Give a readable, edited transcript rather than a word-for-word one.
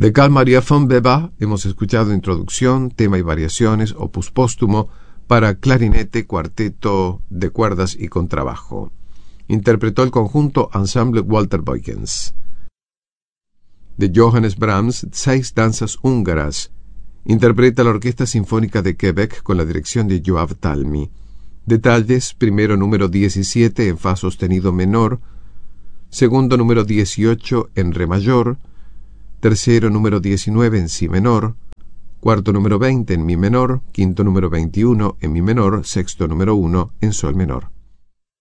De Carl Maria von Weber hemos escuchado introducción, tema y variaciones, opus póstumo para clarinete, cuarteto de cuerdas y contrabajo. Interpretó el conjunto Ensemble Walter Beukens. De Johannes Brahms, 6 danzas húngaras. Interpreta la Orquesta Sinfónica de Quebec con la dirección de Joab Talmy. Detalles: primero número 17 en fa sostenido menor, segundo número 18 en re mayor, tercero número 19 en si menor, cuarto número 20 en mi menor, quinto número 21 en mi menor, sexto número 1 en sol menor.